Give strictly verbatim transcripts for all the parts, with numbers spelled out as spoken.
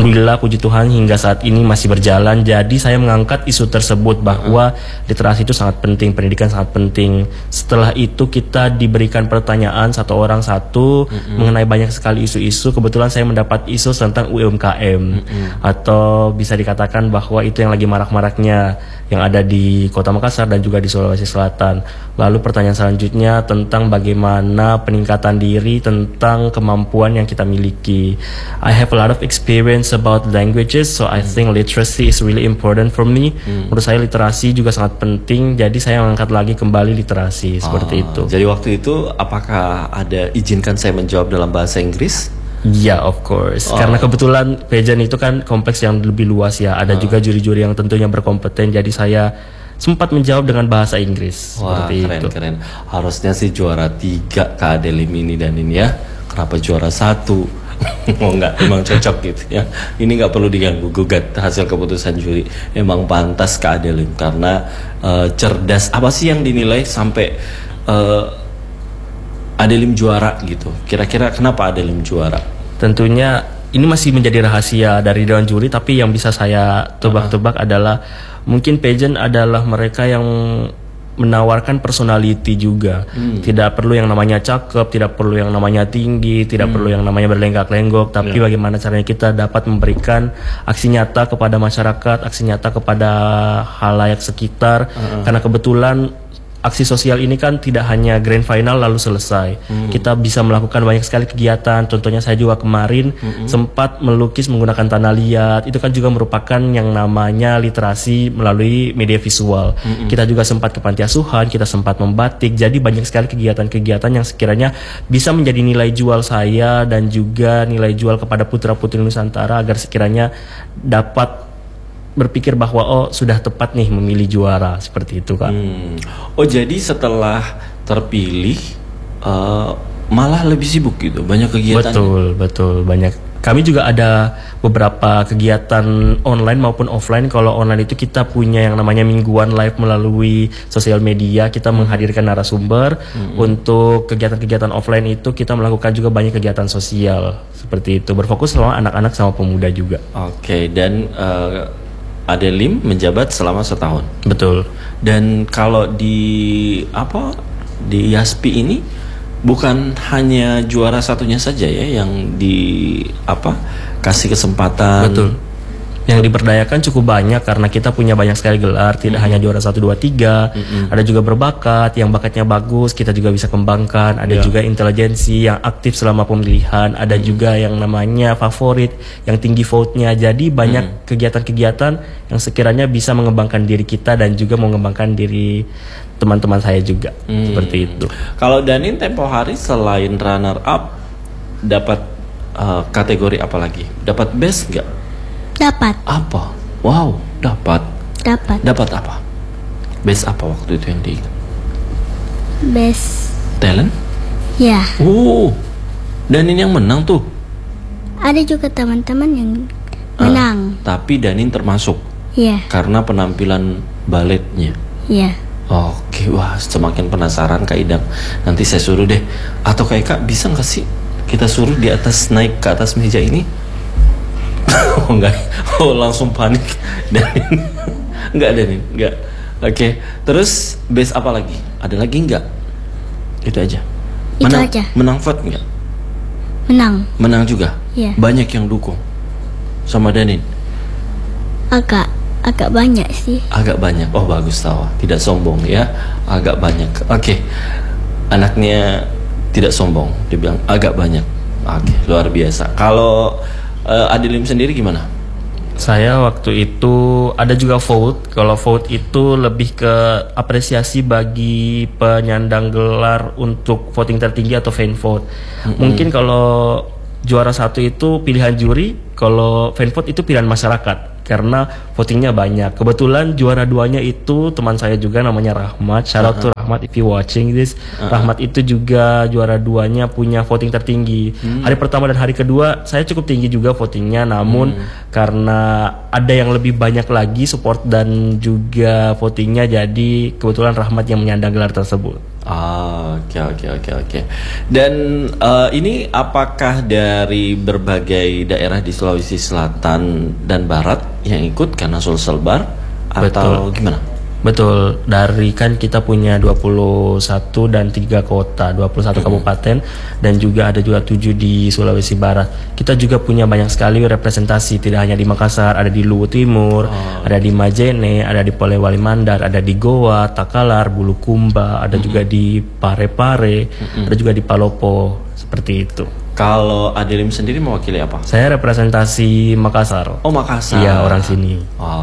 Alhamdulillah puji Tuhan hingga saat ini masih berjalan. Jadi saya mengangkat isu tersebut bahwa uh-huh. literasi itu sangat penting, pendidikan sangat penting. Setelah itu kita diberikan pertanyaan satu orang satu uh-huh. mengenai banyak sekali isu-isu. Kebetulan saya mendapat isu tentang U M K M uh-huh. atau bisa dikatakan bahwa itu yang lagi marak-maraknya yang ada di Kota Makassar dan juga di Sulawesi Selatan. Lalu pertanyaan selanjutnya tentang bagaimana peningkatan diri, tentang kemampuan yang kita miliki. I have a lot of experience about languages, so I think literacy is really important for me. Hmm. Menurut saya literasi juga sangat penting, jadi saya mengangkat lagi kembali literasi seperti oh, itu. Jadi waktu itu apakah ada izinkan saya menjawab dalam bahasa Inggris? Ya, yeah, of course. Oh. Karena kebetulan pageant itu kan kompleks yang lebih luas ya. Ada oh. juga juri-juri yang tentunya berkompeten. Jadi saya sempat menjawab dengan bahasa Inggris. Wah, seperti keren itu. keren. Harusnya sih juara tiga Kak Adelim ini dan ini ya. Kenapa juara satu? Oh enggak, emang cocok gitu ya. Ini nggak perlu diganggu gugat hasil keputusan juri. Emang pantas Kak Adelim karena uh, cerdas. Apa sih yang dinilai sampai uh, Adelim juara gitu? Kira-kira kenapa Adelim juara? Tentunya ini masih menjadi rahasia dari dewan juri, tapi yang bisa saya tebak-tebak uh-huh. adalah mungkin pageant adalah mereka yang menawarkan personality juga. Hmm. Tidak perlu yang namanya cakep, tidak perlu yang namanya tinggi, tidak hmm. perlu yang namanya berlenggak-lenggok, tapi yeah. bagaimana caranya kita dapat memberikan aksi nyata kepada masyarakat, aksi nyata kepada halayak sekitar. Uh-huh. Karena kebetulan aksi sosial ini kan tidak hanya grand final lalu selesai. Hmm. Kita bisa melakukan banyak sekali kegiatan. Contohnya saya juga kemarin hmm. sempat melukis menggunakan tanah liat. Itu kan juga merupakan yang namanya literasi melalui media visual. Hmm. Kita juga sempat ke panti asuhan, kita sempat membatik. Jadi banyak sekali kegiatan-kegiatan yang sekiranya bisa menjadi nilai jual saya dan juga nilai jual kepada putra-putri Nusantara agar sekiranya dapat berpikir bahwa oh sudah tepat nih memilih juara seperti itu Kak. Hmm. Oh jadi setelah terpilih uh, malah lebih sibuk gitu, banyak kegiatan. Betul betul banyak. Kami juga ada beberapa kegiatan online maupun offline. Kalau online itu kita punya yang namanya mingguan live melalui sosial media. Kita hmm. menghadirkan narasumber. Hmm. Untuk kegiatan-kegiatan offline itu kita melakukan juga banyak kegiatan sosial seperti itu. Berfokus sama anak-anak sama pemuda juga. Oke okay, dan uh, Adelim menjabat selama setahun. Betul. Dan kalau di apa di I A S P I ini bukan hanya juara satunya saja ya yang di apa kasih kesempatan. Betul. Yang diberdayakan cukup banyak karena kita punya banyak sekali gelar, tidak mm-hmm. hanya juara satu, dua, tiga. Mm-hmm. Ada juga berbakat, yang bakatnya bagus kita juga bisa kembangkan. Ada yeah. juga intelijensi yang aktif selama pemilihan. Ada mm-hmm. juga yang namanya favorit, yang tinggi vote-nya. Jadi banyak mm-hmm. kegiatan-kegiatan yang sekiranya bisa mengembangkan diri kita dan juga mengembangkan diri teman-teman saya juga. Mm. Seperti itu. Kalau Danin tempo hari selain runner up dapat uh, kategori apa lagi? Dapat best nggak? Dapat. Apa? Wow, dapat. Dapat. Dapat apa? Best apa waktu itu yang diingat? Best talent? Ya. Oh, Danin yang menang tuh. Ada juga teman-teman yang menang. Uh, tapi Danin termasuk. Iya. Karena penampilan baletnya. Iya. Oke, wah semakin penasaran Kak Idam. Nanti saya suruh deh. Atau kayak Kak bisa nggak sih kita suruh di atas naik ke atas meja ini? Oh enggak, oh langsung panik. Danin, enggak Danin, enggak. Oke, okay. Terus base apa lagi? Ada lagi enggak? Itu aja. Menang, Itu aja. Menang vote enggak? Menang. Menang juga. Iya. Banyak yang dukung sama Danin. Agak, agak banyak sih. Agak banyak. Oh bagus tahu. Tidak sombong ya. Agak banyak. Oke. Okay. Anaknya tidak sombong. Dia bilang agak banyak. Oke, okay. Luar biasa. Kalau Uh, Adelim sendiri gimana? Saya waktu itu ada juga vote. Kalau vote itu lebih ke apresiasi bagi penyandang gelar untuk voting tertinggi atau fan vote. Mm-hmm. Mungkin kalau juara satu itu pilihan juri, kalau fan vote itu pilihan masyarakat karena votingnya banyak. Kebetulan juara duanya itu teman saya juga namanya Rahmat. Shout out to Rahmat if you watching this. Uh-huh. Rahmat itu juga juara duanya punya voting tertinggi. Hmm. Hari pertama dan hari kedua saya cukup tinggi juga votingnya, namun hmm. karena ada yang lebih banyak lagi support dan juga votingnya, jadi kebetulan Rahmat yang menyandang gelar tersebut. Ah, oke oke oke oke. Dan eh, ini apakah dari berbagai daerah di Sulawesi Selatan dan Barat yang ikut karena Sulselbar atau Betul. gimana? Betul, dari kan kita punya dua puluh satu dan tiga kota, dua puluh satu kabupaten dan juga ada juga tujuh di Sulawesi Barat. Kita juga punya banyak sekali representasi, tidak hanya di Makassar, ada di Luwu Timur, ada di Majene, ada di Polewali Mandar, ada di Goa, Takalar, Bulukumba, ada juga di Parepare, ada juga di Palopo, seperti itu. Kalau Adelim sendiri mewakili apa? Saya representasi Makassar. Oh, Makassar. Iya, orang sini.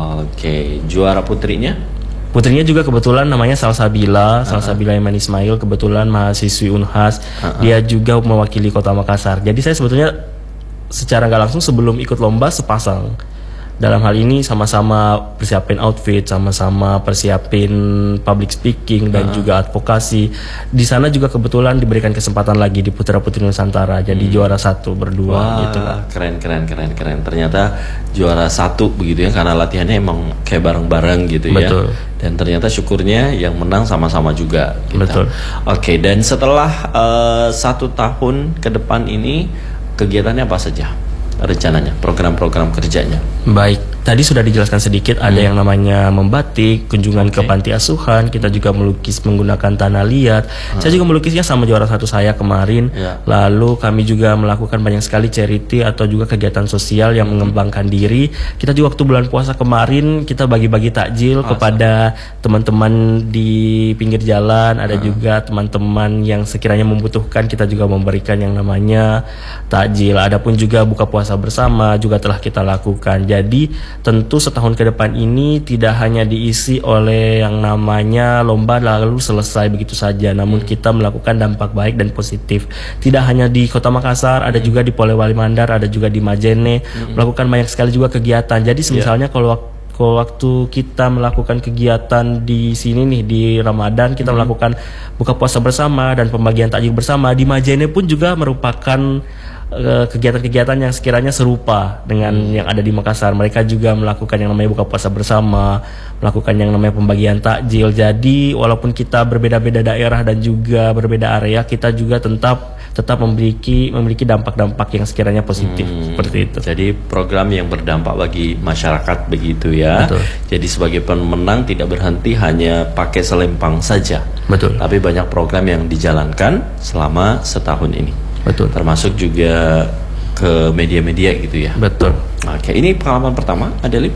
Oke, juara putrinya? Putrinya juga kebetulan namanya Salsabila, uh-huh. Salsabila Iman Ismail, kebetulan mahasiswi Unhas. Uh-huh. Dia juga mewakili Kota Makassar. Jadi saya sebetulnya secara nggak langsung sebelum ikut lomba sepasang. Dalam hal ini sama-sama persiapin outfit, sama-sama persiapin public speaking dan uh-huh. juga advokasi. Di sana juga kebetulan diberikan kesempatan lagi di Putra Putri Nusantara. Jadi hmm. juara satu berdua. Wah, gitu lah. Keren keren keren keren. Ternyata juara satu begitu ya, karena latihannya emang kayak bareng-bareng gitu. Betul. Ya. Dan ternyata syukurnya yang menang sama-sama juga. Gitu. Betul. Oke, dan setelah uh, satu tahun ke depan ini kegiatannya apa saja? Rencananya, program-program kerjanya. Baik, tadi sudah dijelaskan sedikit. Ada hmm. yang namanya membatik, kunjungan okay. ke panti asuhan. Kita juga melukis menggunakan tanah liat. hmm. Saya juga melukisnya sama juara satu saya kemarin. yeah. Lalu kami juga melakukan banyak sekali charity atau juga kegiatan sosial yang hmm. mengembangkan diri. Kita juga waktu bulan puasa kemarin kita bagi-bagi takjil Asal. kepada teman-teman di pinggir jalan. Ada hmm. juga teman-teman yang sekiranya membutuhkan, kita juga memberikan yang namanya takjil. Adapun juga buka puasa bersama juga telah kita lakukan. Jadi tentu setahun ke depan ini tidak hanya diisi oleh yang namanya lomba lalu selesai begitu saja, namun hmm. kita melakukan dampak baik dan positif. Tidak hanya di Kota Makassar, ada juga di Polewali Mandar, ada juga di Majene, hmm. melakukan banyak sekali juga kegiatan. Jadi misalnya yeah. kalau kalau waktu kita melakukan kegiatan di sini nih di Ramadan, kita hmm. melakukan buka puasa bersama dan pembagian takjil bersama, di Majene pun juga merupakan kegiatan-kegiatan yang sekiranya serupa dengan hmm. yang ada di Makassar. Mereka juga melakukan yang namanya buka puasa bersama, melakukan yang namanya pembagian takjil. Jadi walaupun kita berbeda-beda daerah dan juga berbeda area, kita juga tetap tetap memiliki memiliki dampak-dampak yang sekiranya positif. hmm. Seperti itu. Jadi program yang berdampak bagi masyarakat begitu ya. Betul. Jadi sebagai pemenang tidak berhenti hanya pakai selempang saja. Betul. Tapi banyak program yang dijalankan selama setahun ini. Betul. Termasuk juga ke media-media gitu ya. Betul. Oke, ini pengalaman pertama Adelim?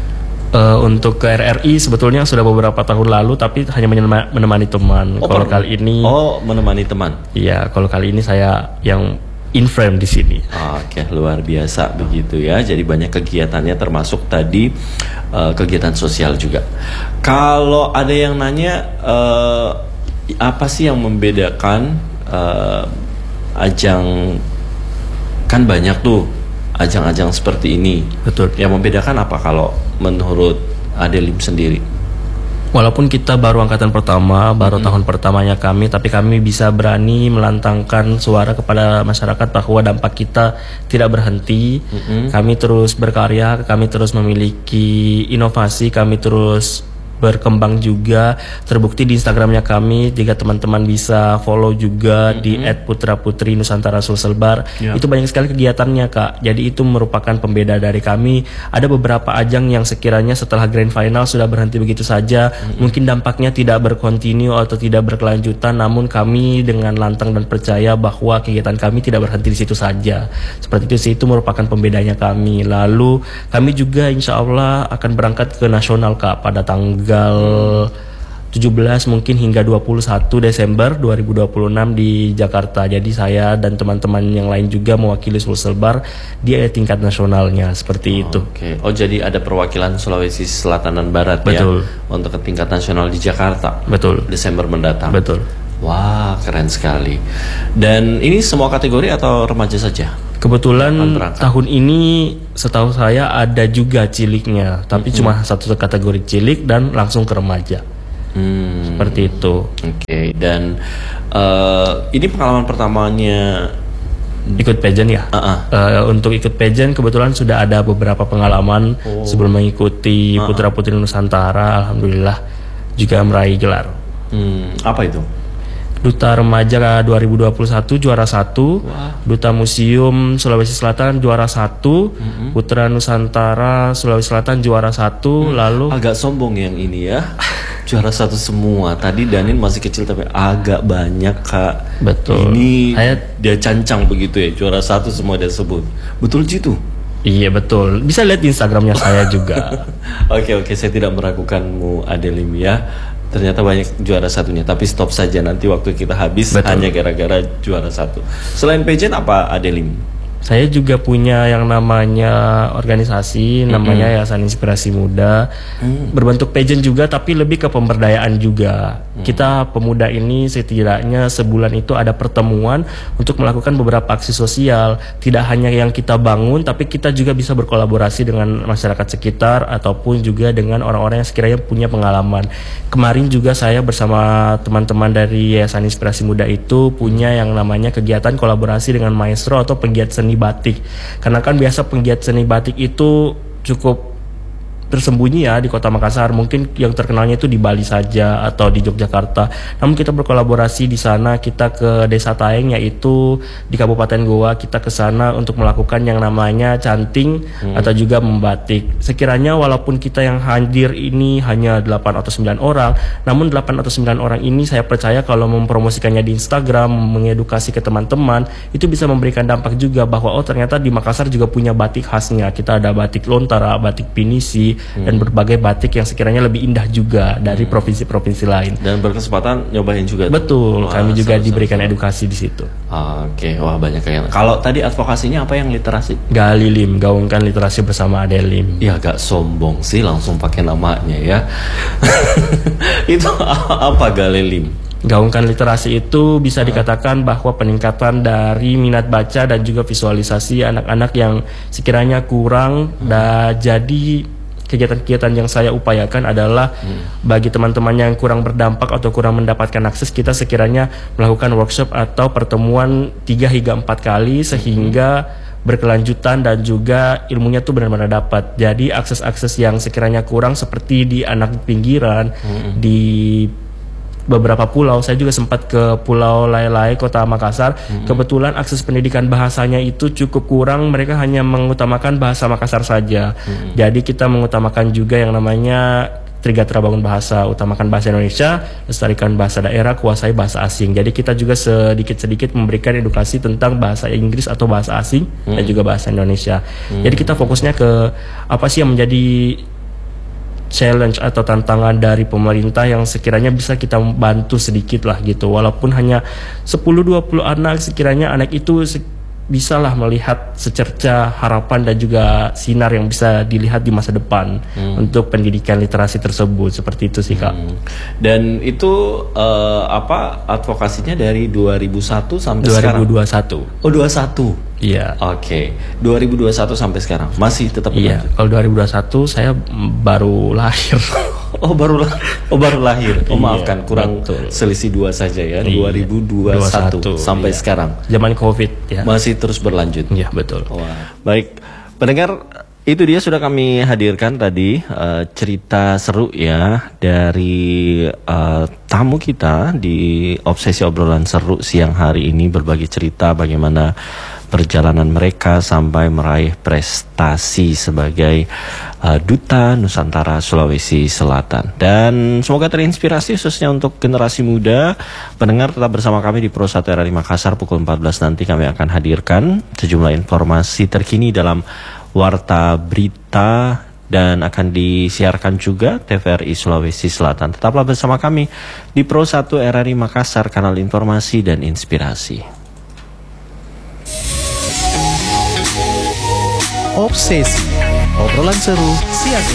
Uh, untuk ke R R I sebetulnya sudah beberapa tahun lalu, tapi hanya menemani, menemani teman. Oh, kalau kali ini, oh menemani teman. Iya, kalau kali ini saya yang in frame di sini. Oke, luar biasa begitu ya. Jadi banyak kegiatannya, termasuk tadi uh, kegiatan sosial juga. Kalau ada yang nanya, uh, apa sih yang membedakan uh, ajang, kan banyak tuh ajang-ajang seperti ini. Betul. Yang membedakan apa kalau menurut Adelim sendiri? Walaupun kita baru angkatan pertama, baru mm-hmm. tahun pertamanya kami, tapi kami bisa berani melantangkan suara kepada masyarakat bahwa dampak kita tidak berhenti. Mm-hmm. Kami terus berkarya, kami terus memiliki inovasi, kami terus berkembang juga. Terbukti di Instagramnya kami, jika teman-teman bisa follow juga mm-hmm. di et putra putri nusantara sulselbar. Yeah. Itu banyak sekali kegiatannya Kak. Jadi itu merupakan pembeda dari kami. Ada beberapa ajang yang sekiranya setelah grand final sudah berhenti begitu saja. Mm-hmm. Mungkin dampaknya tidak berkontinu atau tidak berkelanjutan, namun kami dengan lantang dan percaya bahwa kegiatan kami tidak berhenti di situ saja. Seperti itu sih, itu merupakan pembedanya kami. Lalu kami juga insya Allah akan berangkat ke nasional Kak pada tanggal tanggal tujuh belas mungkin hingga dua puluh satu Desember dua ribu dua puluh enam di Jakarta. Jadi saya dan teman-teman yang lain juga mewakili Sulselbar di tingkat nasionalnya, seperti oh, itu. Oke. Okay. Oh, jadi ada perwakilan Sulawesi Selatan dan Barat. Betul. Ya untuk ke tingkat nasional di Jakarta. Betul. Desember mendatang. Betul. Wah, keren sekali. Dan ini semua kategori atau remaja saja? Kebetulan tahun ini setahu saya ada juga ciliknya, tapi mm-hmm. cuma satu kategori cilik dan langsung ke remaja. Hmm. Seperti itu. Oke, okay. Dan uh, ini pengalaman pertamanya ikut pageant ya? Uh-uh. Uh, untuk ikut pageant kebetulan sudah ada beberapa pengalaman oh. sebelum mengikuti uh-uh. Putra Putri Nusantara. Alhamdulillah juga meraih gelar. Hmm, apa itu? Duta Remaja dua ribu dua puluh satu juara satu, Wah. Duta Museum Sulawesi Selatan juara satu, Mm-mm. Putra Nusantara Sulawesi Selatan juara satu, lalu Agak sombong yang ini ya. Juara satu semua. Tadi Danin masih kecil tapi agak banyak, Kak. Betul. Ini Saya- dia cancang begitu ya. Juara satu semua dia sebut. Betul gitu. iya betul, bisa lihat di Instagramnya saya juga. Oke oke, saya tidak meragukanmu Adelim ya. Ternyata banyak juara satunya. Tapi stop saja, nanti waktu kita habis. Betul. Hanya gara-gara juara satu. Selain pageant apa Adelim? Saya juga punya yang namanya organisasi, namanya Yayasan Inspirasi Muda, berbentuk pageant juga, tapi lebih ke pemberdayaan juga. Kita pemuda ini setidaknya sebulan itu ada pertemuan untuk melakukan beberapa aksi sosial. Tidak hanya yang kita bangun, tapi kita juga bisa berkolaborasi dengan masyarakat sekitar ataupun juga dengan orang-orang yang sekiranya punya pengalaman. Kemarin juga saya bersama teman-teman dari Yayasan Inspirasi Muda itu punya yang namanya kegiatan kolaborasi dengan maestro atau penggiat seni batik. Karena kan biasa penggiat seni batik itu cukup tersembunyi ya di Kota Makassar, mungkin yang terkenalnya itu di Bali saja atau di Yogyakarta. Namun kita berkolaborasi di sana, kita ke Desa Taeng yaitu di Kabupaten Goa, kita ke sana untuk melakukan yang namanya canting hmm. atau juga membatik. Sekiranya walaupun kita yang hadir ini hanya delapan atau sembilan orang, namun delapan atau sembilan orang ini saya percaya kalau mempromosikannya di Instagram, mengedukasi ke teman-teman, itu bisa memberikan dampak juga bahwa oh ternyata di Makassar juga punya batik khasnya. Kita ada batik Lontara, batik Pinisi, Hmm. dan berbagai batik yang sekiranya lebih indah juga dari hmm. provinsi-provinsi lain. Dan berkesempatan nyobain juga. Betul, Wah, kami juga seru, diberikan seru, seru. edukasi di situ. Oke, wah banyak yang. Kalau tadi advokasinya apa yang literasi? Galilim, gaungkan literasi bersama Adelim. Ya agak sombong sih langsung pakai namanya ya. Itu apa Galilim? Gaungkan literasi itu bisa dikatakan bahwa peningkatan dari minat baca dan juga visualisasi anak-anak yang sekiranya kurang. Hmm. Dan jadi kegiatan-kegiatan yang saya upayakan adalah hmm. bagi teman-teman yang kurang berdampak atau kurang mendapatkan akses, kita sekiranya melakukan workshop atau pertemuan tiga hingga empat kali sehingga hmm. berkelanjutan dan juga ilmunya tuh benar-benar dapat. Jadi akses-akses yang sekiranya kurang seperti di anak pinggiran, hmm. di beberapa pulau, saya juga sempat ke Pulau Lai-Lai, Kota Makassar. Mm-hmm. Kebetulan akses pendidikan bahasanya itu cukup kurang, mereka hanya mengutamakan bahasa Makassar saja. Mm-hmm. Jadi kita mengutamakan juga yang namanya Trigatra Bangun Bahasa, utamakan bahasa Indonesia, lestarikan bahasa daerah, kuasai bahasa asing. Jadi kita juga sedikit-sedikit memberikan edukasi tentang bahasa Inggris atau bahasa asing mm-hmm. dan juga bahasa Indonesia. Mm-hmm. Jadi kita fokusnya ke apa sih yang menjadi challenge atau tantangan dari pemerintah yang sekiranya bisa kita bantu sedikit lah gitu. Walaupun hanya sepuluh dua puluh anak, sekiranya anak itu se- bisalah melihat secerca harapan dan juga sinar yang bisa dilihat di masa depan hmm. untuk pendidikan literasi tersebut. Seperti itu sih Kak. Hmm. Dan itu uh, apa advokasinya dari dua ribu satu sampai dua ribu dua puluh sekarang? satu. Oh dua puluh satu. Iya. Oke. Okay. dua ribu dua puluh satu sampai sekarang masih tetap Iya. Kalau dua ribu dua puluh satu saya baru lahir. Oh baru lah, oh baru lahir. Oh maafkan, Iya, kurang betul. selisih dua saja ya. Iya. dua ribu dua puluh satu sampai iya. sekarang. Zaman Covid ya. Masih terus berlanjut. Iya betul. Wah. Baik, pendengar, itu dia sudah kami hadirkan tadi uh, cerita seru ya dari uh, tamu kita di Obsesi Obrolan Seru siang hari ini, berbagi cerita bagaimana perjalanan mereka sampai meraih prestasi sebagai uh, Duta Nusantara Sulawesi Selatan. Dan semoga terinspirasi khususnya untuk generasi muda. Pendengar tetap bersama kami di Pro satu R R I Makassar pukul empat belas nanti kami akan hadirkan sejumlah informasi terkini dalam Warta Berita dan akan disiarkan juga T V R I Sulawesi Selatan. Tetaplah bersama kami di Pro satu R R I Makassar, kanal informasi dan inspirasi. Obsesi, obrolan seru siang ini.